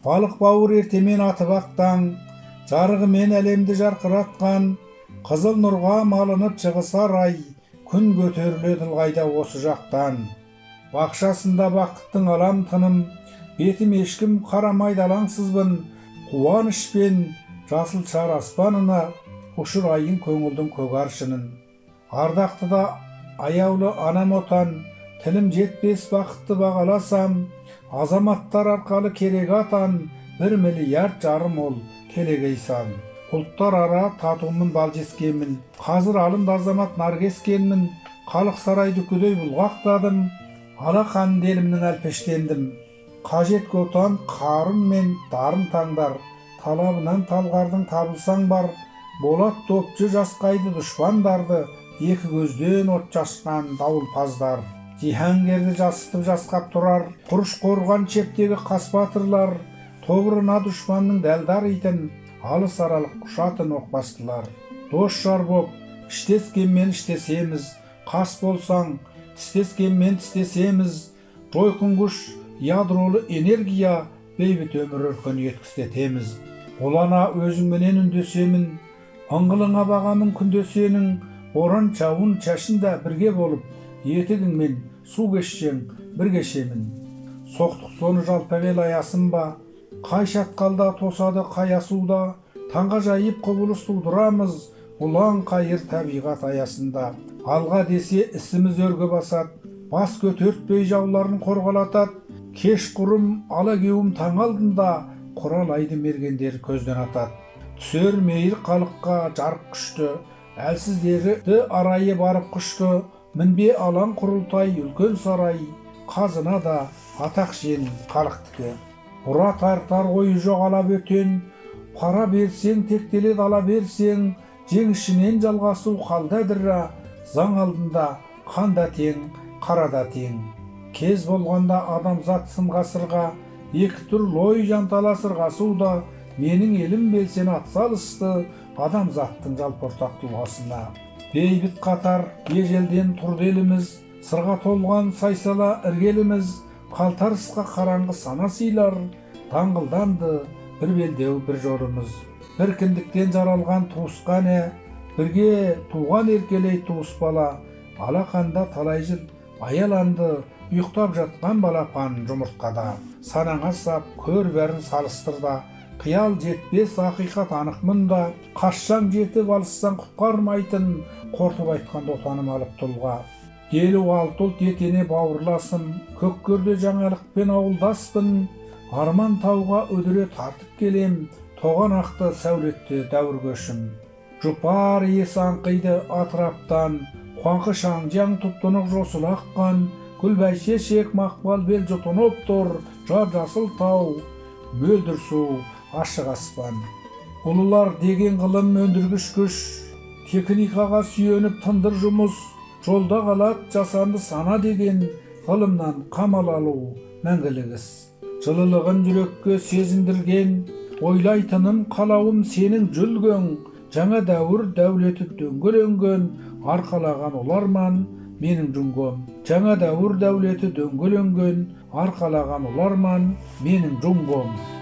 балық бауыр ертемен атып ақтаң, жарығымен әлемді жарқыратқан, қызыл нұрға малынып шығысар ай, күн көтеріледі ылғайда осы жақтан. Бақшасында бақыттың алам тыным, бетім ешкім қарамайды алаңсызбын, қуанышпен жасыл шар аспанына ұшырайын көңілдің көк аршынын. Ардақты да аяулы анам отан, тілім жетпес бақытты бағаласам, азаматтар арқалы керек атан, 1,5 миллиард ол келегей сан. Ұлттар ара татумын бал жескенмін, қазір алымды азамат наркескенмін, халық сарайды күдей бұлғақтадым, алақанды елімнің әлпештендім. Қажет көтан қарым мен дарын таңдар, талабынан талғардың табылсаң бар, болат топчы жасқайды дұшпандарды, екі көзден от шашқан дауылпаздар. Жиһангерді жасытып жасқап тұрар, құрыш қорған шептегі қас батырлар, тобырына дұшпанның дәлдар итін, алыс аралық құшатын оқбастылар. Дос жар боп, іштескенмен іштесеміз, қас болсаң, тістескенмен тістесеміз, жойқын күш, ядролы энергия, бейбіт өмір өркен еткістетеміз. Олана өзіңменен үндесемін, ыңғылыңа бағамын күндесенің, боран чауын чашында бірге болып, етігіңмен су кешсең бір кешемін. Соқтық соны жалпағел аясын ба, қай шатқалда тосады қай асуда, таңға жайып құбылыс тудырамыз, ұлан қайыр табиғат аясында. Алға десе ісіміз өрге басат, бас көтертпей жауларын қорғалатат, кеш құрым ала кеуім таң алдында, құралайды мергендер көзден атат. Түсер мейір қалыққа жарық күшті, әлсіздері арайы барып құшты, мінбе алаң құрылтай үлкен сарай, қазына да атақ жен халықтікі. Бұра тартар ойы жоқ ала бөтен, пара берсең тектелет ала берсең, жеңішінен жалғасу қалдадырра, заң алдында қанда тең, қарада тең. Кез болғанда адамзат сын ғасырға, екі түрлі ой жанталасырға суда, менің елім белсен атсалысты, адамзаттың жалпы ортақ тұлғасына. Бейбіт қатар ежелден тұрды еліміз, сырға толған сайсала іргеліміз, қалтарысқа қараңғы сана сыйлар, даңғылданды бір белдеу бір жорымыз. Бір кіндіктен жаралған туысқан бірге туған еркелей туыс бала, алақанда талай жыл аяланды, ұйықтап жатқан балапан жұмыртқада. Санаңа сап, көр бәрін салыстырда, қиял жетпес ақиқат анық мұнда, қашсаң жетіп алыссаң құтқармайтын, қортып айтқанда отаным алып тұлға. 56 ұлт етене бауырласым, көккөрде жаңалықпен ауылдаспын, арман тауға үдіре тартып келем, тоған ақты сәулетті дәуір көшім. Жұпар иесі аңқиды атыраптан, қуаңқы шаңжаң тұптынық жосыл аққан, күлбәйше шек мақпал бел жұтынып тұр, жап-жасыл тау, мөлдір су, ашық аспан. Ұлылар деген ғылым өндіргіш күш, техникаға сүйеніп тындыр жұмыс, жолда қалат жасанды сана деген, ғылымнан қамал алу мәңгілік іс. Жылылығын жүрекке сезіндірген, ойлайтыным қалауым сенің жүлгің, жаңа дәуір дәулеті дөңгеленген, арқалаған оларман менің жүнгем. Жаңа дәуір дәулеті дөңгеленген, арқалаған оларман менің жүнгем.